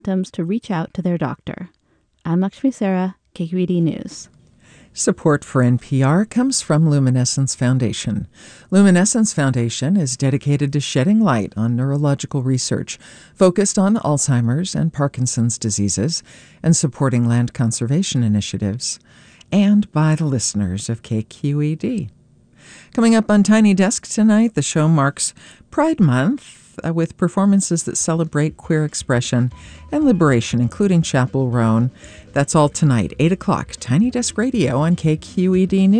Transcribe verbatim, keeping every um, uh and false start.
symptoms to reach out to their doctor. I'm Lakshmi Sarah, K Q E D News. Support for N P R comes from Luminescence Foundation. Luminescence Foundation is dedicated to shedding light on neurological research focused on Alzheimer's and Parkinson's diseases and supporting land conservation initiatives, and by the listeners of K Q E D. Coming up on Tiny Desk tonight, the show marks Pride Month uh, with performances that celebrate queer expression and liberation, including Chappell Roan. That's all tonight, eight o'clock, Tiny Desk Radio on K Q E D News.